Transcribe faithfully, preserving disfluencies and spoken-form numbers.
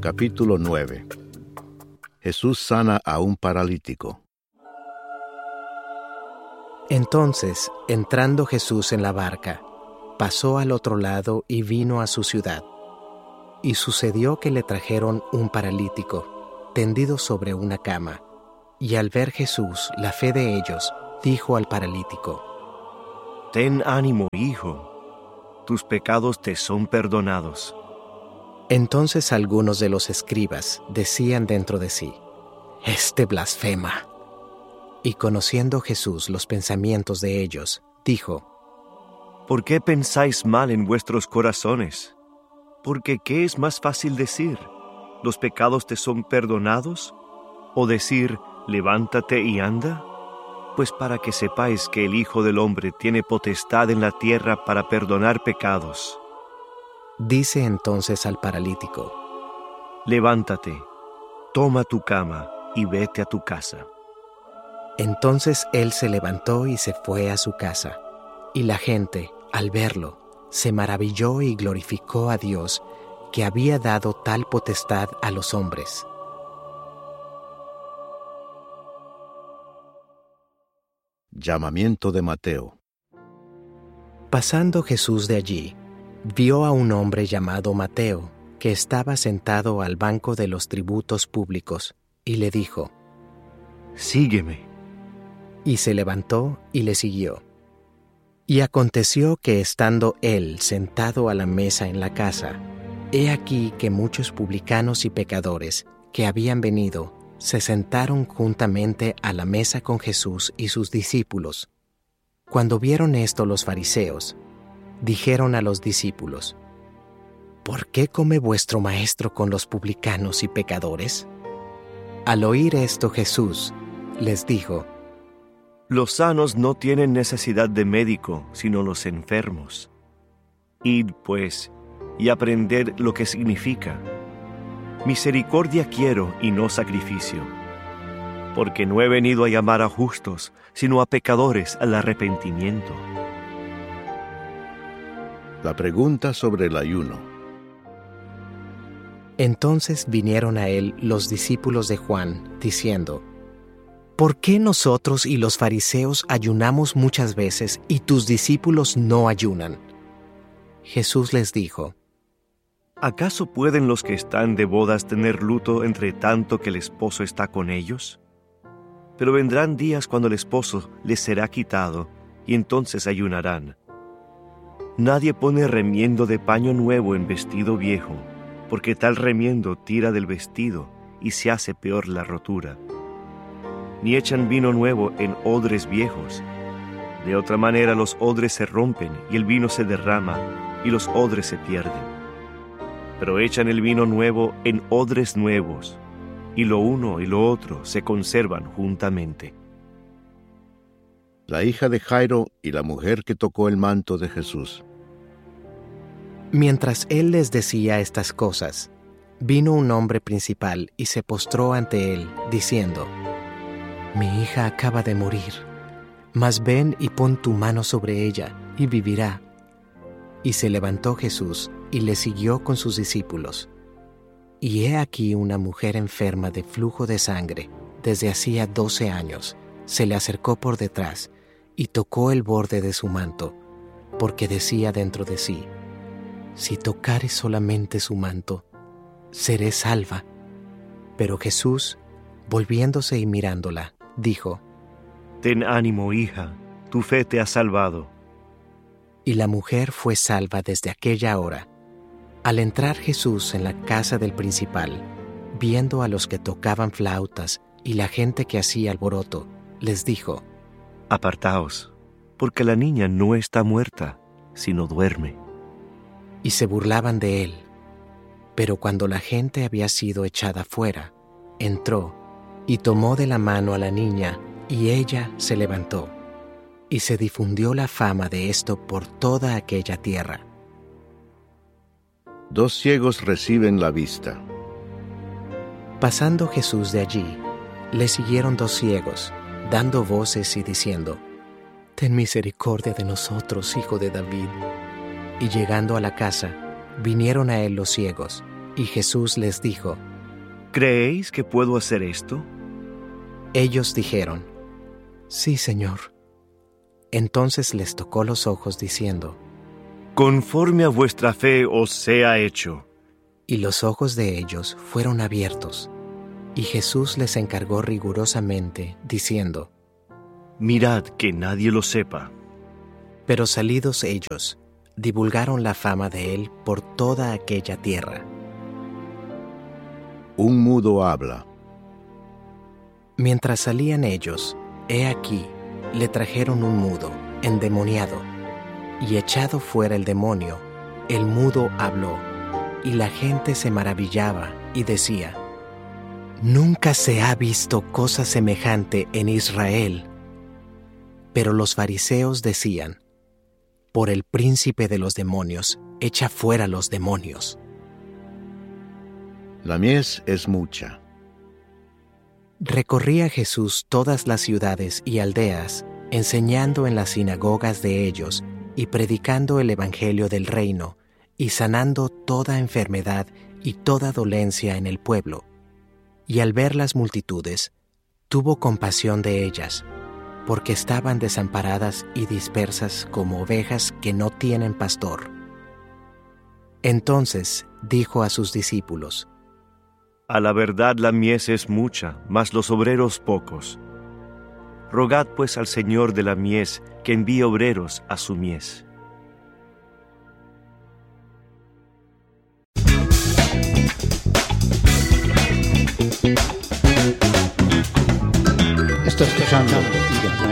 Capítulo nueve. Jesús sana a un paralítico. Entonces, entrando Jesús en la barca, pasó al otro lado y vino a su ciudad. Y sucedió que le trajeron un paralítico, tendido sobre una cama. Y al ver Jesús la fe de ellos, dijo al paralítico: Ten ánimo, hijo, tus pecados te son perdonados. Entonces algunos de los escribas decían dentro de sí: Este blasfema. Y conociendo Jesús los pensamientos de ellos, dijo: ¿Por qué pensáis mal en vuestros corazones? Porque ¿qué es más fácil decir? ¿Los pecados te son perdonados? ¿O decir, levántate y anda? Pues para que sepáis que el Hijo del Hombre tiene potestad en la tierra para perdonar pecados. Dice entonces al paralítico: Levántate, toma tu cama y vete a tu casa. Entonces él se levantó y se fue a su casa. Y la gente, al verlo, se maravilló y glorificó a Dios, que había dado tal potestad a los hombres. Llamamiento de Mateo. Pasando Jesús de allí, vio a un hombre llamado Mateo, que estaba sentado al banco de los tributos públicos, y le dijo: Sígueme. Y se levantó y le siguió. Y aconteció que estando él sentado a la mesa en la casa, he aquí que muchos publicanos y pecadores que habían venido se sentaron juntamente a la mesa con Jesús y sus discípulos. Cuando vieron esto los fariseos, dijeron a los discípulos: ¿Por qué come vuestro maestro con los publicanos y pecadores? Al oír esto Jesús les dijo: Los sanos no tienen necesidad de médico, sino los enfermos. Id, pues, y aprended lo que significa: misericordia quiero y no sacrificio, porque no he venido a llamar a justos, sino a pecadores al arrepentimiento. La pregunta sobre el ayuno. Entonces vinieron a él los discípulos de Juan, diciendo: ¿Por qué nosotros y los fariseos ayunamos muchas veces y tus discípulos no ayunan? Jesús les dijo: ¿Acaso pueden los que están de bodas tener luto entre tanto que el esposo está con ellos? Pero vendrán días cuando el esposo les será quitado, y entonces ayunarán. Nadie pone remiendo de paño nuevo en vestido viejo, porque tal remiendo tira del vestido y se hace peor la rotura. Ni echan vino nuevo en odres viejos. De otra manera los odres se rompen y el vino se derrama y los odres se pierden. Pero echan el vino nuevo en odres nuevos, y lo uno y lo otro se conservan juntamente. La hija de Jairo y la mujer que tocó el manto de Jesús. Mientras él les decía estas cosas, vino un hombre principal y se postró ante él, diciendo: Mi hija acaba de morir, mas ven y pon tu mano sobre ella, y vivirá. Y se levantó Jesús y le siguió con sus discípulos. Y he aquí una mujer enferma de flujo de sangre, desde hacía doce años, se le acercó por detrás y tocó el borde de su manto, porque decía dentro de sí: Si tocare solamente su manto, seré salva. Pero Jesús, volviéndose y mirándola, dijo: Ten ánimo, hija, tu fe te ha salvado. Y la mujer fue salva desde aquella hora. Al entrar Jesús en la casa del principal, viendo a los que tocaban flautas y la gente que hacía alboroto, les dijo: Apartaos, porque la niña no está muerta, sino duerme. Y se burlaban de él. Pero cuando la gente había sido echada fuera, entró y tomó de la mano a la niña, y ella se levantó. Y se difundió la fama de esto por toda aquella tierra. Dos ciegos reciben la vista. Pasando Jesús de allí, le siguieron dos ciegos, dando voces y diciendo: Ten misericordia de nosotros, Hijo de David. Y llegando a la casa, vinieron a él los ciegos, Y Jesús les dijo: ¿Creéis que puedo hacer esto? Ellos dijeron: Sí, Señor. Entonces les tocó los ojos diciendo: Conforme a vuestra fe os sea hecho. Y los ojos de ellos fueron abiertos. Y Jesús les encargó rigurosamente, diciendo: Mirad que nadie lo sepa. Pero salidos ellos, divulgaron la fama de él por toda aquella tierra. Un mudo habla. Mientras salían ellos, he aquí, le trajeron un mudo, endemoniado, y echado fuera el demonio, el mudo habló, y la gente se maravillaba y decía: Nunca se ha visto cosa semejante en Israel. Pero los fariseos decían: Por el príncipe de los demonios, echa fuera los demonios. La mies es mucha. Recorría Jesús todas las ciudades y aldeas, enseñando en las sinagogas de ellos y predicando el evangelio del reino, y sanando toda enfermedad y toda dolencia en el pueblo. Y al ver las multitudes, tuvo compasión de ellas, porque estaban desamparadas y dispersas como ovejas que no tienen pastor. Entonces dijo a sus discípulos: A la verdad la mies es mucha, mas los obreros pocos. Rogad pues al Señor de la mies que envíe obreros a su mies. Estás escuchando